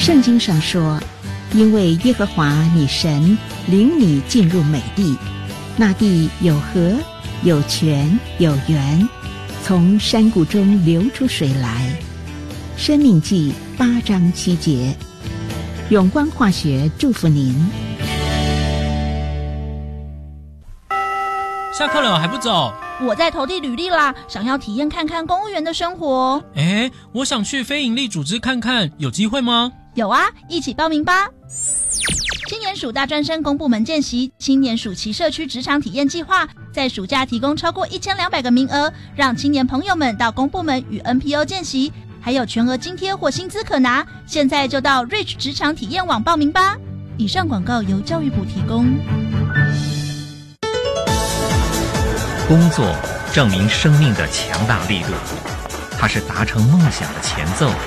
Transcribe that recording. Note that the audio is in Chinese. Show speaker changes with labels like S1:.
S1: 圣经上说，因为耶和华你神领你进入美地，那地有河有泉有源，从山谷中流出水来。申命记8章7节。永光化学祝福您。
S2: 下课了还不走？
S3: 我在投递履历啦，想要体验看看公务员的生活。
S2: 我想去非营利组织看看，有机会吗？
S3: 有啊，一起报名吧。青年署大专生公部门见习青年暑期社区职场体验计划，在暑假提供超过1200个名额，让青年朋友们到公部门与 NPO 见习，还有全额津贴或薪资可拿。现在就到 Reach 职场体验网报名吧。以上广告由教育部提供。
S4: 工作证明生命的强大力度，它是达成梦想的前奏，